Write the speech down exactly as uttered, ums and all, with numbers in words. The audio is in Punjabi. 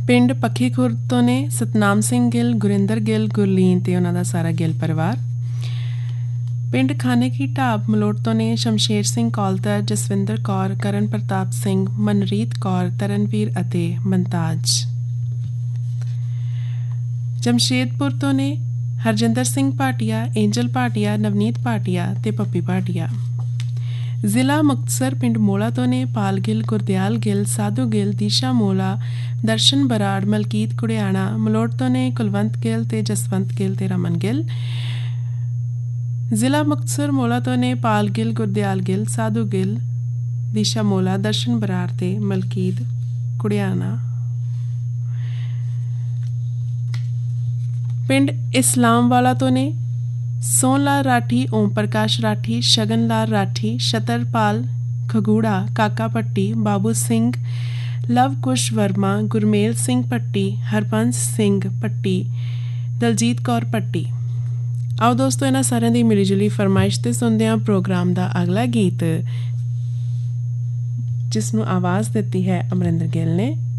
ਪਿੰਡ ਪੱਖੀ ਖੁਰਦ ਤੋਂ ਨੇ ਸਤਨਾਮ ਸਿੰਘ ਗਿੱਲ, ਗੁਰਿੰਦਰ ਗਿੱਲ, ਗੁਰਲੀਨ ਤੇ ਉਹਨਾਂ ਦਾ ਸਾਰਾ ਗਿੱਲ ਪਰਿਵਾਰ। ਪਿੰਡ ਖਾਨੇ ਕੀ ਢਾਬ ਮਲੋਟ ਤੋਂ ਨੇ ਸ਼ਮਸ਼ੇਰ ਸਿੰਘ ਕੌਲਤਰ, ਜਸਵਿੰਦਰ ਕੌਰ, ਕਰਨ ਪ੍ਰਤਾਪ ਸਿੰਘ, ਮਨਰੀਤ ਕੌਰ, ਤਰਨਵੀਰ ਅਤੇ ਮਨਤਾਜ। ਜਮਸ਼ੇਦਪੁਰ ਤੋਂ ਨੇ ਹਰਜਿੰਦਰ ਸਿੰਘ ਭਾਟੀਆ, ਏਂਜਲ ਭਾਟੀਆ, ਨਵਨੀਤ ਭਾਟੀਆ ਤੇ ਪੱਪੀ ਭਾਟੀਆ। ਜ਼ਿਲ੍ਹਾ ਮੁਕਤਸਰ ਪਿੰਡ ਮੋਲਾ ਤੋਂ ਨੇ ਪਾਲ ਗਿੱਲ, ਗੁਰਦਿਆਲ ਗਿੱਲ, ਸਾਧੂ ਗਿੱਲ, ਦੀਸ਼ਾ ਮੋਲਾ, ਦਰਸ਼ਨ ਬਰਾੜ, ਮਲਕੀਤ ਕੁੜਿਆਣਾ। ਮਲੋਟ ਤੋਂ ਨੇ ਕੁਲਵੰਤ ਗਿੱਲ ਤੇ ਜਸਵੰਤ ਗਿੱਲ ਤੇ ਰਮਨ ਗਿੱਲ। ਜ਼ਿਲ੍ਹਾ ਮੁਕਤਸਰ ਮੋਲਾ ਤੋਂ ਨੇ ਪਾਲ ਗਿੱਲ, ਗੁਰਦਿਆਲ ਗਿੱਲ, ਸਾਧੂ ਗਿੱਲ, ਦੀਸ਼ਾ ਮੋਲਾ, ਦਰਸ਼ਨ ਬਰਾੜ ਤੇ ਮਲਕੀਤ ਕੁੜਿਆਣਾ। ਪਿੰਡ ਇਸਲਾਮ ਵਾਲਾ ਤੋਂ ਨੇ ਸੋਹਣ ਲਾਲ ਰਾਠੀ, ਓਮ ਪ੍ਰਕਾਸ਼ ਰਾਠੀ, ਸ਼ਗਨ ਲਾਲ ਰਾਠੀ, ਛਤਰਪਾਲ ਖਗੂੜਾ, ਕਾਕਾ ਭੱਟੀ, ਬਾਬੂ ਸਿੰਘ, ਲਵ ਕੁਸ਼ ਵਰਮਾ, ਗੁਰਮੇਲ ਸਿੰਘ ਭੱਟੀ, ਹਰਬੰਸ ਸਿੰਘ ਭੱਟੀ, ਦਲਜੀਤ ਕੌਰ ਭੱਟੀ। ਆਓ ਦੋਸਤੋ ਇਹਨਾਂ ਸਾਰਿਆਂ ਦੀ ਮਿਲੀ ਜੁਲੀ ਫਰਮਾਇਸ਼ ਤੇ ਸੁਣਦੇ ਹਾਂ ਪ੍ਰੋਗਰਾਮ ਦਾ ਅਗਲਾ ਗੀਤ, ਜਿਸ ਨੂੰ ਆਵਾਜ਼ ਦਿੱਤੀ ਹੈ ਅਮਰਿੰਦਰ ਗਿੱਲ ਨੇ।